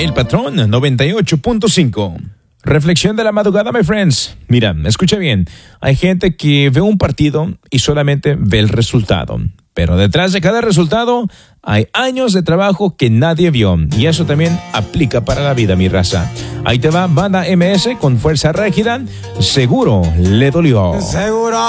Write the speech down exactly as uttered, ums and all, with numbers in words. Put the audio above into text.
El Patrón noventa y ocho punto cinco. Reflexión de la madrugada, my friends. Mira, escucha bien. Hay gente que ve un partido y solamente ve el resultado. Pero detrás de cada resultado hay años de trabajo que nadie vio. Y eso también aplica para la vida, mi raza. Ahí te va Banda M S con Fuerza Régida. Seguro le dolió. Seguro